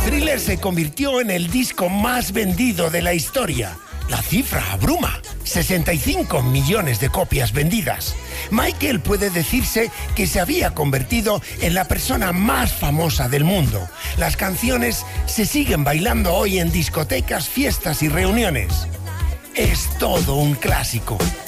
Thriller se convirtió en el disco más vendido de la historia. La cifra abruma. 65 millones de copias vendidas. Michael puede decirse que se había convertido en la persona más famosa del mundo. Las canciones se siguen bailando hoy en discotecas, fiestas y reuniones. Es todo un clásico.